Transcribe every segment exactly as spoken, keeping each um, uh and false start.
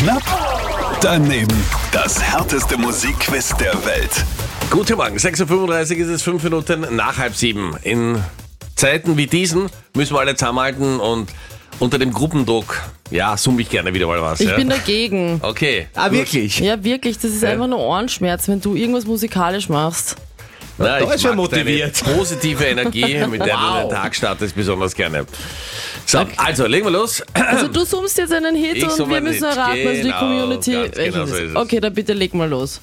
Knapp daneben. Das härteste Musikquiz der Welt. Guten Morgen, sechs Uhr fünfunddreißig ist es, fünf Minuten nach halb sieben. In Zeiten wie diesen müssen wir alle zusammenhalten und unter dem Gruppendruck, ja, summe ich gerne wieder mal was. Ich ja? bin dagegen. Okay. Ah, wirklich? Ja, wirklich, das ist Ja. einfach nur Ohrenschmerz, wenn du irgendwas musikalisch machst. Na, da ich ist schon mag motiviert. deine positive Energie, mit der du den Tag startest, besonders gerne. So, also, legen wir los. Also du summst jetzt einen Hit Ich und summe wir einen müssen Hit. erraten, also die Genau, Community. ganz welchen genau ist so es? ist es. Okay, dann bitte leg mal los.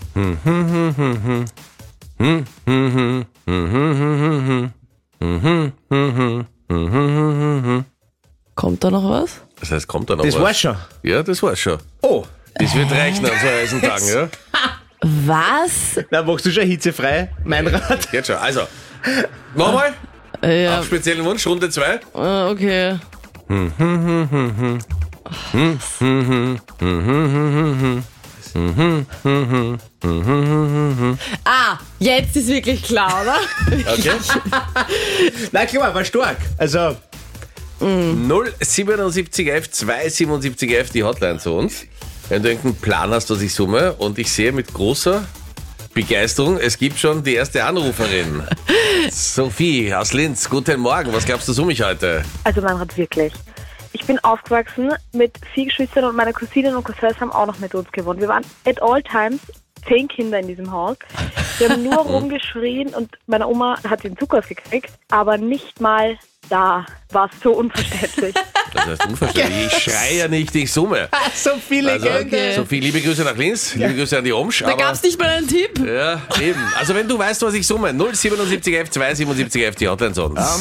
Kommt da noch was? Das heißt, kommt da noch Das was? war's schon. Ja, das war's schon. Oh, Das wird reichen an so heißen Tagen, ja? Was? na machst du schon hitzefrei? Mein Rat. Jetzt schon. Also, nochmal. Ja, Auf speziellen Wunsch, Runde zwei. äh, okay. Ah, jetzt ist wirklich klar, oder? Okay. Na klar, war stark. Also, null siebenundsiebzig elf zweihundertsiebenundsiebzig elf die Hotline zu uns. Wenn du irgendeinen Plan hast, was ich summe, und ich sehe mit großer Begeisterung, es gibt schon die erste Anruferin. Sophie aus Linz, guten Morgen. Was glaubst du, summe ich heute? Also man hat wirklich. Ich bin aufgewachsen mit vier Geschwistern und meine Cousinen und Cousins haben auch noch mit uns gewohnt. Wir waren at all times zehn Kinder in diesem Haus. Wir haben nur rumgeschrien und meine Oma hat den Zug ausgekriegt, aber nicht mal da war es so unverständlich. Das heißt unverständlich. Ich schreie ja nicht, ich summe. so viele Also, Gänge. Sophie, liebe Grüße nach Linz, liebe Grüße an die Omsch. Da aber- gab's nicht mal einen Tipp. Ja, eben. Also wenn du weißt, was ich summe, null siebenundsiebzig elf zweihundertsiebenundsiebzig elf die Hotline zu uns.